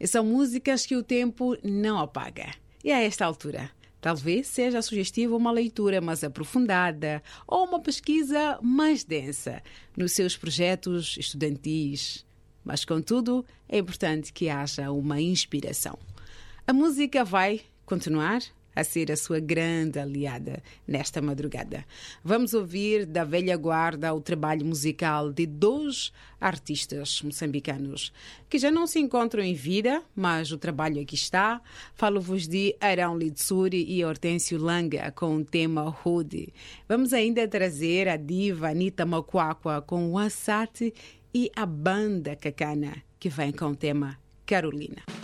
E são músicas que o tempo não apaga. E a esta altura, talvez seja sugestiva uma leitura mais aprofundada ou uma pesquisa mais densa nos seus projetos estudantis. Mas, contudo, é importante que haja uma inspiração. A música vai continuar a ser a sua grande aliada nesta madrugada. Vamos ouvir da velha guarda o trabalho musical de 2 artistas moçambicanos que já não se encontram em vida, mas o trabalho aqui está. Falo-vos de Arão Litsuri e Hortêncio Langa com o tema Rude. Vamos ainda trazer a diva Anita Makwakwa com o Assate e a banda Cacana, que vem com o tema Carolina.